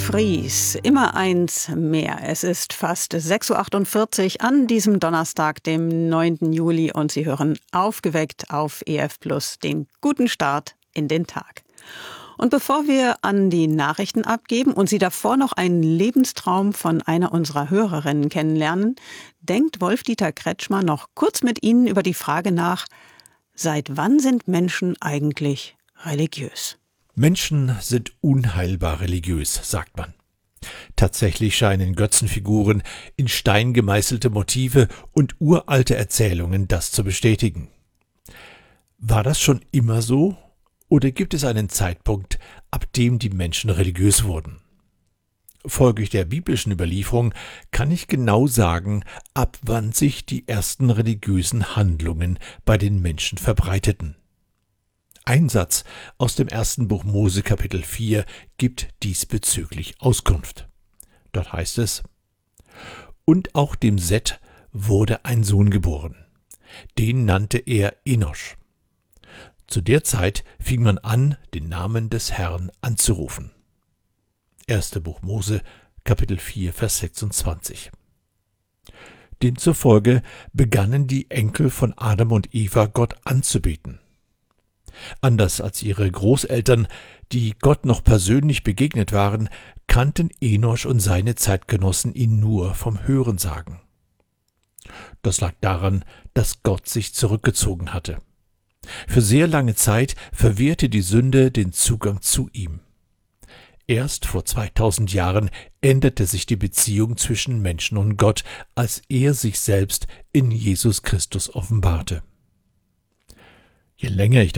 Fries, immer eins mehr. Es ist fast 6:48 Uhr an diesem Donnerstag, dem 9. Juli, und Sie hören Aufgeweckt auf EF Plus, den guten Start in den Tag. Und bevor wir an die Nachrichten abgeben und Sie davor noch einen Lebenstraum von einer unserer Hörerinnen kennenlernen, denkt Wolf-Dieter Kretschmer noch kurz mit Ihnen über die Frage nach: Seit wann sind Menschen eigentlich religiös? Menschen sind unheilbar religiös, sagt man. Tatsächlich scheinen Götzenfiguren, in Stein gemeißelte Motive und uralte Erzählungen das zu bestätigen. War das schon immer so? Oder gibt es einen Zeitpunkt, ab dem die Menschen religiös wurden? Folglich der biblischen Überlieferung kann ich genau sagen, ab wann sich die ersten religiösen Handlungen bei den Menschen verbreiteten. Ein Satz aus dem 1. Buch Mose Kapitel 4 gibt diesbezüglich Auskunft. Dort heißt es: Und auch dem Seth wurde ein Sohn geboren. Den nannte er Enosch. Zu der Zeit fing man an, den Namen des Herrn anzurufen. 1. Buch Mose Kapitel 4 Vers 26. Demzufolge begannen die Enkel von Adam und Eva Gott anzubeten. Anders als ihre Großeltern, die Gott noch persönlich begegnet waren, kannten Enosch und seine Zeitgenossen ihn nur vom Hörensagen. Das lag daran, dass Gott sich zurückgezogen hatte. Für sehr lange Zeit verwehrte die Sünde den Zugang zu ihm. Erst vor 2000 Jahren änderte sich die Beziehung zwischen Menschen und Gott, als er sich selbst in Jesus Christus offenbarte. Je länger ich